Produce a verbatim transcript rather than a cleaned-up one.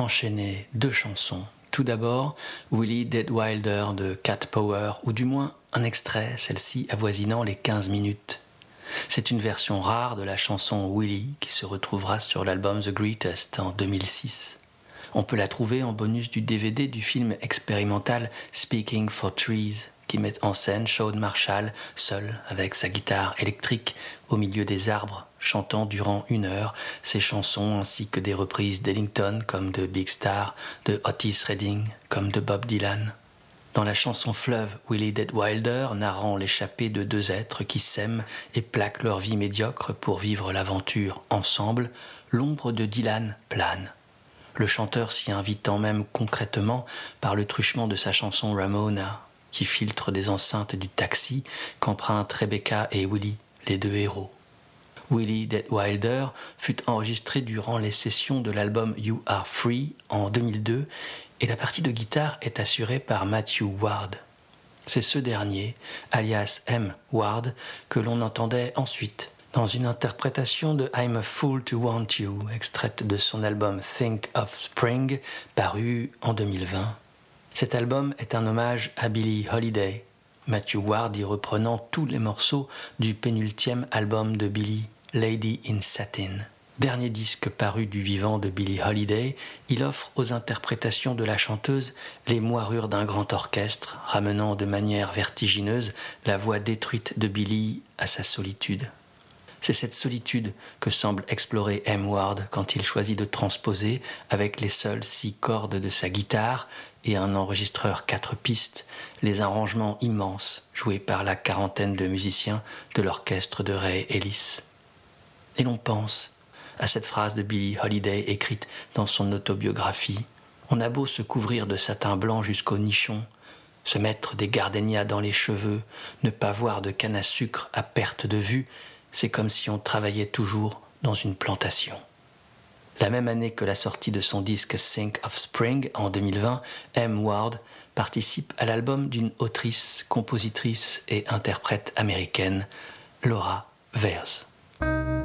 enchaîner deux chansons. Tout d'abord, Willie Deadwilder de Cat Power, ou du moins un extrait, celle-ci avoisinant les quinze minutes. C'est une version rare de la chanson Willie qui se retrouvera sur l'album The Greatest en deux mille six. On peut la trouver en bonus du D V D du film expérimental Speaking for Trees, qui met en scène Shawn Marshall, seul avec sa guitare électrique au milieu des arbres, chantant durant une heure ses chansons ainsi que des reprises d'Ellington comme de Big Star, de Otis Redding comme de Bob Dylan. Dans la chanson Fleuve, Willie Deadwilder narrant l'échappée de deux êtres qui s'aiment et plaquent leur vie médiocre pour vivre l'aventure ensemble, l'ombre de Dylan plane. Le chanteur s'y invitant même concrètement par le truchement de sa chanson Ramona, qui filtre des enceintes du taxi qu'empruntent Rebecca et Willie, les deux héros. Willie Deadwilder fut enregistré durant les sessions de l'album You Are Free en deux mille deux et la partie de guitare est assurée par Matthew Ward. C'est ce dernier, alias M. Ward, que l'on entendait ensuite dans une interprétation de I'm a Fool to Want You, extraite de son album Think of Spring, paru en deux mille vingt. Cet album est un hommage à Billie Holiday, Matthew Ward y reprenant tous les morceaux du pénultième album de Billie, Lady in Satin. Dernier disque paru du vivant de Billie Holiday, il offre aux interprétations de la chanteuse les moirures d'un grand orchestre, ramenant de manière vertigineuse la voix détruite de Billie à sa solitude. C'est cette solitude que semble explorer M. Ward quand il choisit de transposer, avec les seules six cordes de sa guitare et un enregistreur quatre pistes, les arrangements immenses joués par la quarantaine de musiciens de l'orchestre de Ray Ellis. Et l'on pense à cette phrase de Billie Holiday écrite dans son autobiographie. On a beau se couvrir de satin blanc jusqu'au nichon, se mettre des gardénias dans les cheveux, ne pas voir de canne à sucre à perte de vue, c'est comme si on travaillait toujours dans une plantation. La même année que la sortie de son disque Think of Spring en deux mille vingt, M. Ward participe à l'album d'une autrice, compositrice et interprète américaine, Laura Veirs.